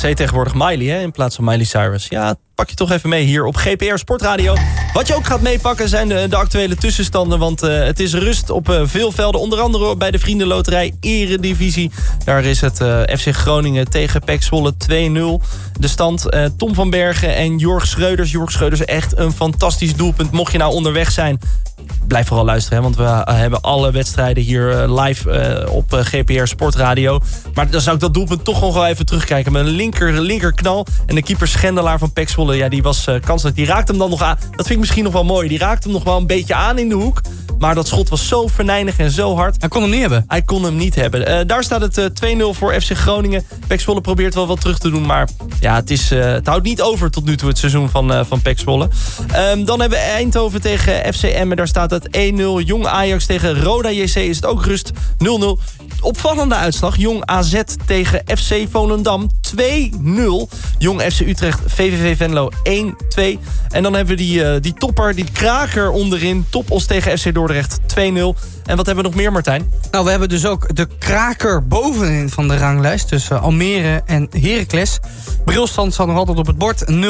Zij tegenwoordig Miley, hè, in plaats van Miley Cyrus. Ja, pak je toch even mee hier op GPR Sportradio. Wat je ook gaat meepakken zijn de actuele tussenstanden. Want het is rust op veel velden. Onder andere bij de Vriendenloterij Eredivisie. Daar is het FC Groningen tegen PEC Zwolle 2-0. De stand Tom van Bergen en Jorg Schreuders. Jorg Schreuders echt een fantastisch doelpunt. Mocht je nou onderweg zijn, blijf vooral luisteren. Hè, want we hebben alle wedstrijden hier live op GPR Sportradio. Maar dan zou ik dat doelpunt toch nog wel even terugkijken. Met een linkerknal. En de keeper Schendelaar van PEC Zwolle, ja, die was kansloos. Die raakte hem dan nog aan. Dat vind ik misschien nog wel mooi. Die raakte hem nog wel een beetje aan in de hoek. Maar dat schot was zo venijnig en zo hard. Hij kon hem niet hebben. Hij kon hem niet hebben. Daar staat het 2-0 voor FC Groningen. PEC Zwolle probeert wel wat terug te doen. Maar ja, het houdt niet over tot nu toe het seizoen van PEC Zwolle. Dan hebben we Eindhoven tegen FC Emmen. Daar staat het 1-0. Jong Ajax tegen Roda JC is het ook rust 0-0. Opvallende uitslag. Jong AZ tegen FC Volendam 2-0. Jong FC Utrecht VVV Venlo 1-2. En dan hebben we die topper, die kraker onderin. Topos tegen FC Dordrecht 2-0. En wat hebben we nog meer, Martijn? Nou, we hebben dus ook de kraker bovenin van de ranglijst. Tussen Almere en Heracles. Brilstand staat nog altijd op het bord. 0-0.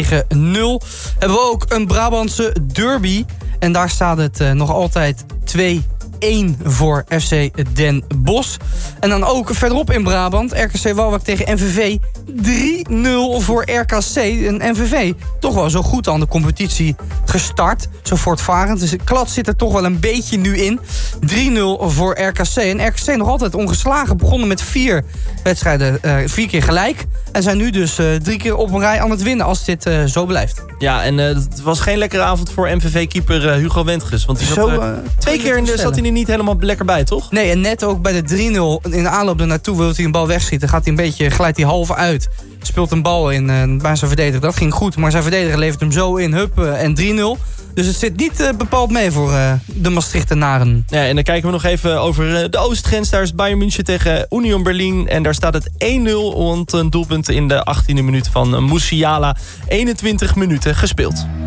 Hebben we ook een Brabantse derby. En daar staat het nog altijd 2-1 voor FC Den Bosch. En dan ook verderop in Brabant. RKC Waalwijk tegen MVV. 3-0 voor RKC. En MVV toch wel zo goed aan de competitie gestart. Zo voortvarend. Dus de klad zit er toch wel een beetje nu in. 3-0 voor RKC. En RKC nog altijd ongeslagen. Begonnen met 4 wedstrijden. 4 keer gelijk. En zijn nu dus 3 keer op een rij aan het winnen als dit zo blijft. Ja, en het was geen lekkere avond voor MVV-keeper Hugo Wendges. Want die zat, 2 keer zat hij er niet helemaal lekker bij, toch? Nee, en net ook bij de 3-0 in de aanloop ernaartoe wil hij een bal wegschieten. Glijdt hij half uit. Speelt een bal in bij zijn verdediger. Dat ging goed, maar zijn verdediger levert hem zo in. En 3-0. Dus het zit niet bepaald mee voor de Maastrichtenaren. Ja, en dan kijken we nog even over de oostgrens. Daar is Bayern München tegen Union Berlin. En daar staat het 1-0. Want een doelpunt in de 18e minuut van Musiala. 21 minuten gespeeld.